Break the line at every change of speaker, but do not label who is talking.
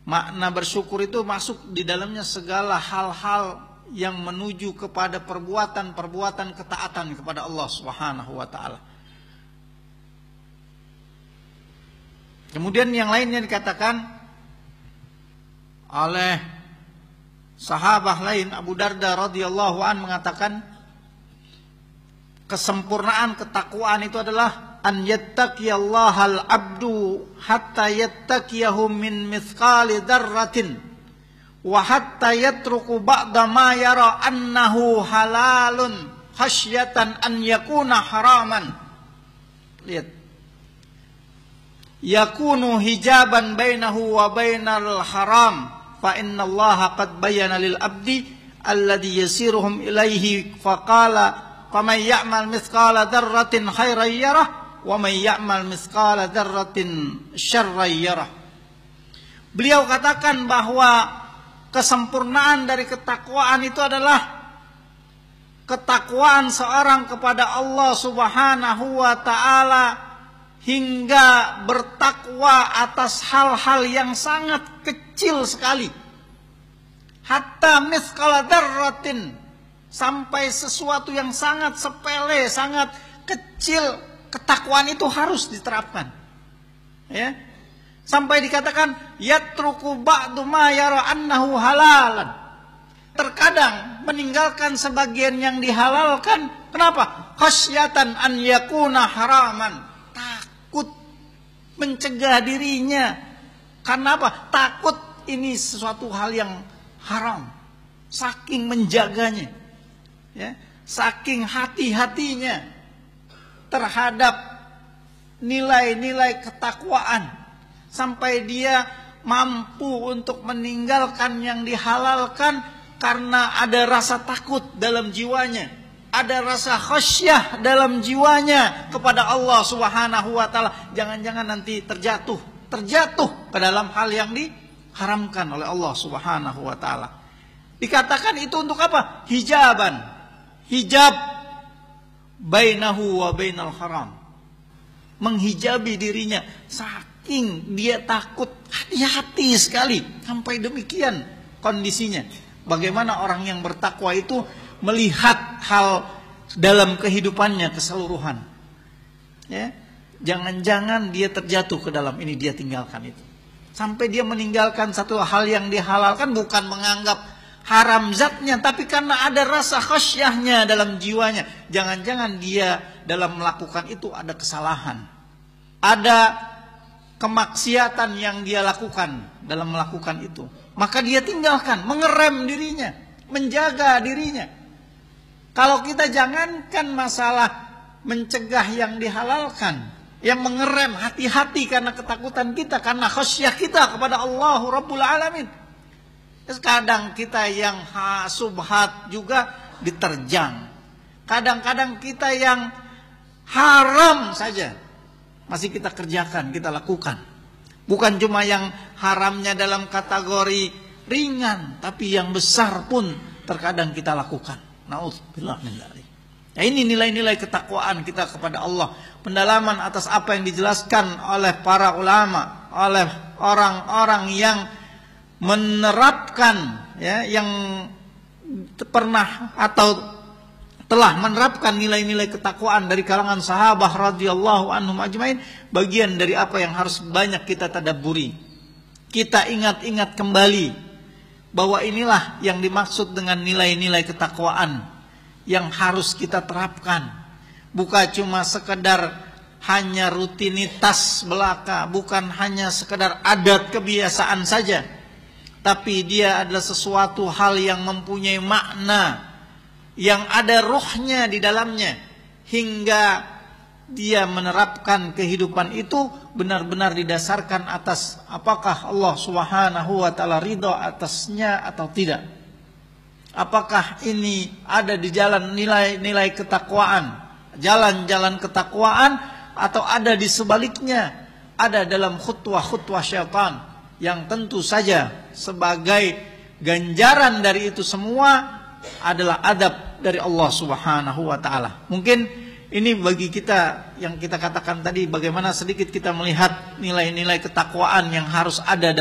Makna bersyukur itu masuk di dalamnya segala hal-hal yang menuju kepada perbuatan-perbuatan ketaatan kepada Allah Subhanahu wa taala. Kemudian yang lainnya dikatakan oleh sahabat lain, Abu Darda radhiyallahu an mengatakan, kesempurnaan ketakwaan itu adalah an yattaqiyallahal abdu hatta yattaqiyahu min mithqali dzarratin wa hatta yatruku ba'da ma yara annahu halalun khasyatan an yakuna haraman. Lihat, yakunu hijaban bainahu wa bainal haram fa innallaha qad bayyana lil abdi alladhi yasiruhum ilaihi faqala faman ya'mal mithqala dzarratin khairan yarah wa man ya'mal mithqala dzarratin syarran yarah. Beliau katakan bahwa kesempurnaan dari ketakwaan itu adalah ketakwaan seorang kepada Allah Subhanahu wa taala hingga bertakwa atas hal-hal yang sangat kecil sekali. Hatta mithqala dzarratin, sampai sesuatu yang sangat sepele, sangat kecil, ketakwaan itu harus diterapkan. Ya. Sampai dikatakan yatruku ba'du ma yara annahu halalan. Terkadang meninggalkan sebagian yang dihalalkan. Kenapa? Khasyatan an yakuna haraman. Takut mencegah dirinya. Karena apa? Takut ini sesuatu hal yang haram. Saking menjaganya. Ya, saking hati-hatinya terhadap nilai-nilai ketakwaan, sampai dia mampu untuk meninggalkan yang dihalalkan karena ada rasa takut dalam jiwanya, ada rasa khasyah dalam jiwanya kepada Allah Subhanahu wa taala. Jangan-jangan nanti terjatuh ke dalam hal yang diharamkan oleh Allah Subhanahu wa taala. Dikatakan itu untuk apa? Hijab bainahu wa bainal haram. Menghijabi dirinya, saking dia takut, hati-hati sekali. Sampai demikian kondisinya. Bagaimana orang yang bertakwa itu melihat hal dalam kehidupannya keseluruhan. Ya, jangan-jangan dia terjatuh ke dalam ini, dia tinggalkan itu. Sampai dia meninggalkan satu hal yang dihalalkan, bukan menganggap haram zatnya, tapi karena ada rasa khasyahnya dalam jiwanya. Jangan-jangan dia dalam melakukan itu ada kesalahan, ada kemaksiatan yang dia lakukan dalam melakukan itu. Maka dia tinggalkan, mengerem dirinya, menjaga dirinya. Kalau kita jangankan masalah mencegah yang dihalalkan, yang mengerem, hati-hati karena ketakutan kita, karena khasyah kita kepada Allah Rabbul Alamin. Kadang kita yang subhat juga diterjang. Kadang-kadang kita yang haram saja masih kita kerjakan, kita lakukan. Bukan cuma yang haramnya dalam kategori ringan, tapi yang besar pun terkadang kita lakukan. Na'udzubillah min dzalik. Ya, ini nilai-nilai ketakwaan kita kepada Allah. Pendalaman atas apa yang dijelaskan oleh para ulama, oleh orang-orang yang menerapkan, ya, yang pernah atau telah menerapkan nilai-nilai ketakwaan dari kalangan sahabat radhiyallahu anhum ajmain. Bagian dari apa yang harus banyak kita tadabburi, kita ingat-ingat kembali bahwa inilah yang dimaksud dengan nilai-nilai ketakwaan yang harus kita terapkan. Bukan cuma sekedar hanya rutinitas belaka, bukan hanya sekedar adat kebiasaan saja, tapi dia adalah sesuatu hal yang mempunyai makna, yang ada ruhnya di dalamnya, hingga dia menerapkan kehidupan itu benar-benar didasarkan atas apakah Allah Subhanahu wa taala ridha atasnya atau tidak. Apakah ini ada di jalan nilai-nilai ketakwaan, jalan-jalan ketakwaan, atau ada di sebaliknya, ada dalam khutwah-khutwah syaitan, yang tentu saja sebagai ganjaran dari itu semua adalah adab dari Allah Subhanahu wa taala. Mungkin ini bagi kita yang kita katakan tadi, bagaimana sedikit kita melihat nilai-nilai ketakwaan yang harus ada